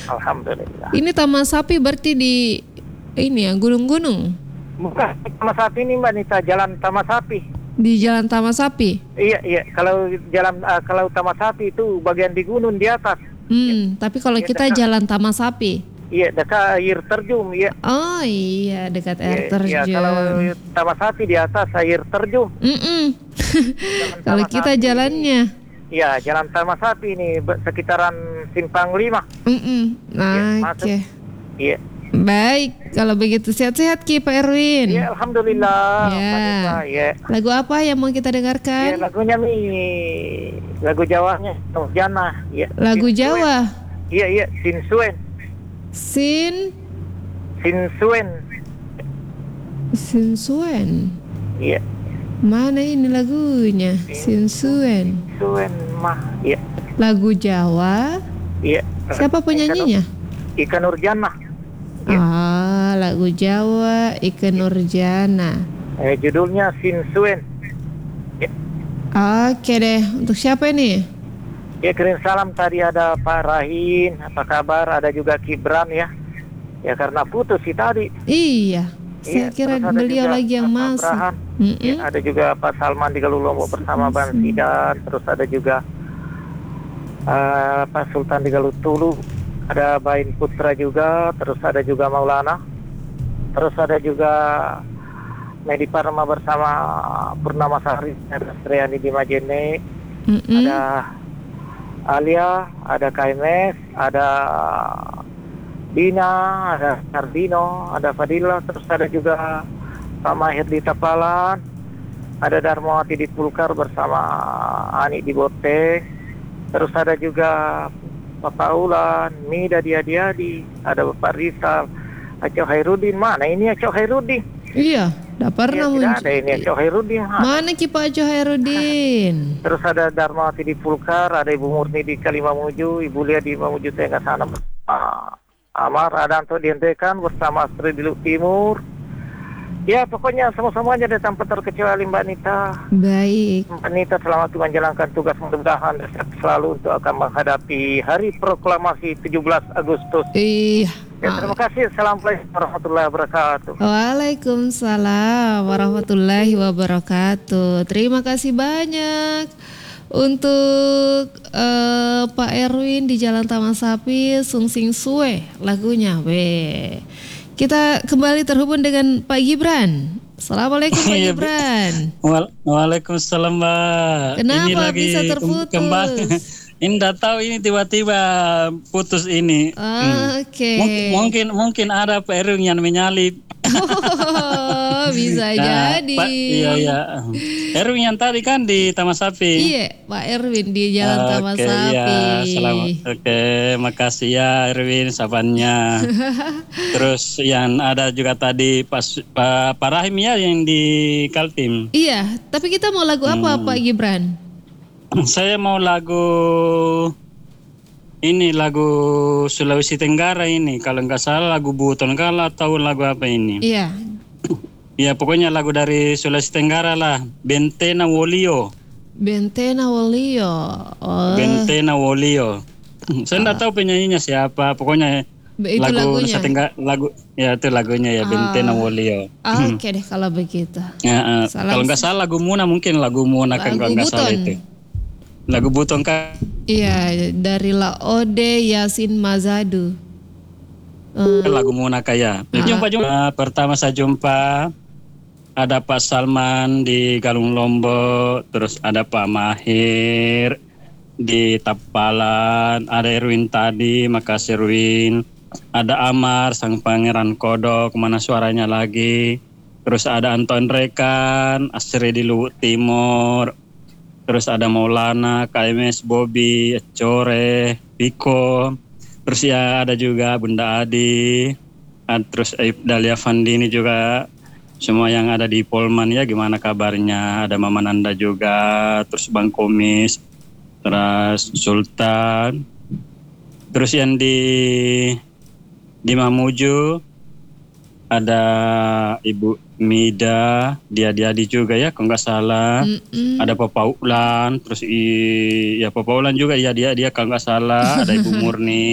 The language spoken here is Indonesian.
Alhamdulillah. Ini Taman Sapi berarti di ini ya, gunung-gunung. Bukan Taman Sapi ini Mbak Nita, Jalan Taman Sapi. Di Jalan Taman Sapi. Iya. Kalau Taman Sapi itu bagian di gunung di atas. Tapi kalau Ya, kita dekat. Jalan Taman Sapi. Iya, dekat air terjun. Iya. Oh iya, dekat air Iya, terjun. kalau Taman Sapi di atas air terjun. Kalau Taman kita Sapi jalannya. Iya, Jalan Taman Sapi ini sekitaran Simpang 5. Masuk. Oke. Iya. Baik, kalau begitu sehat-sehat Ki Pak Erwin. Iya, alhamdulillah. Ya. Mbak Nita, iya. Lagu apa yang mau kita Iya, dengarkan? lagunya nih lagu Jawanya Nurjana. Iya. Lagu Sin Suen. Jawa. Iya, Sin Suen. Sin Suen. Sinsuen. Iya. Mana ini lagunya? Sinsuen. Suen mah. Iya. Lagu Jawa. Iya. Siapa penyanyinya? Ika Nurjana. Iya. Lagu Jawa Ikke Nurjana. Judulnya Sin Suen. Ya. Oke deh, untuk siapa ini? Ya, kirim salam tadi ada Pak Rahin, apa kabar? Ada juga Kibran ya. Ya karena putus sih tadi. Iya, saya kira terus ada beliau juga lagi yang Pak masuk. Abraham. Ya, ada juga Pak Salman di Galulombo bersama Bang Sidan. Terus ada juga Pak Sultan di Galutulu. Ada Bain Putra juga. Terus ada juga Maulana. Terus ada juga Medi Parma bersama Purnama Sari. Ada Sriani di Majene. Ada Alia, ada KMS, ada Dina, ada Sardino, ada Fadila, terus ada juga Pak Mahir di Tapalan, ada Darmawati di Pulkar bersama Ani di Bote, terus ada juga Pak Paulan, Mida di Adi-Adi, ada Bapak Rizal, Aco Hairudin. Mana ini Aco Hairudin? Iya, tidak pernah Tidak muncul. ada ini Aco Hairudin. Mana Ki Pak Aco Hairudin? Terus ada Darmawati di Pulkar, ada Ibu Murni di Kalimamuju, Ibu Lia di Mamuju Tengah sana bersama Amar, ada Anto dihentikan bersama Astri di Luk Timur. Ya pokoknya semuanya datang terkecuali Mbak Nita. Baik. Mbak Nita selamat menjalankan tugas, mudah-mudahan selalu untuk akan menghadapi Hari Proklamasi 17 Agustus. Iya. Ya, terima kasih. Assalamualaikum warahmatullahi wabarakatuh. Waalaikumsalam warahmatullahi wabarakatuh. Terima kasih banyak untuk Pak Erwin di Jalan Taman Sapi, Sung Sing Sue lagunya. Kita kembali terhubung dengan Pak Gibran. Assalamualaikum Pak Gibran. Waalaikumsalam Mbak. Kenapa ini lagi bisa terputus? Ini tidak tahu, ini tiba-tiba putus ini. Oke. Mungkin ada Pak Erwin yang menyalip. Bisa jadi. Iya. Erwin yang tadi kan di Taman Sapi. Iya, Pak Erwin di Jalan Taman Sapi. Iya, selamat. Oke, makasih ya Erwin sabannya. Terus yang ada juga tadi Pak Rahim ya yang di Kaltim. Iya, tapi kita mau lagu apa Pak Gibran? Saya mau lagu Sulawesi Tenggara ini. Kalau nggak salah lagu Buton Kala atau lagu apa ini? Iya. Ya pokoknya lagu dari Sulawesi Tenggara lah. Bentena Wolio. Bentena Wolio. Bentena Wolio. Saya nggak tahu penyanyinya siapa. Pokoknya itu lagu lagunya. Itu lagunya ya Bentena Wolio. Oke deh kalau begitu. Ya, kalau nggak salah lagu Muna, mungkin lagu Muna kan kalau nggak salah itu. Lagu Buton kan? Iya, dari Laode Yasin Mazadu. Lagu Muna kaya. Jumpa. Pertama saya jumpa ada Pak Salman di Galung Lombok, terus ada Pak Mahir di Tapalan, ada Erwin tadi, makasih Erwin. Ada Amar, Sang Pangeran Kodok, mana suaranya lagi. Terus ada Anton Rekan, Astri di Luwuk Timur. Terus ada Maulana, KMS, Bobby, Core, Piko. Terus ya ada juga Bunda Adi. Terus Dalia Fandini juga. Semua yang ada di Polman ya gimana kabarnya. Ada Mama Nanda juga. Terus Bang Komis. Terus Sultan. Terus yang di Mamuju ada Ibu Mida, dia juga ya kalau nggak salah. Ada Papa Ulan, terus Papa Ulan juga ya dia kalau nggak salah. Ada Ibu Murni.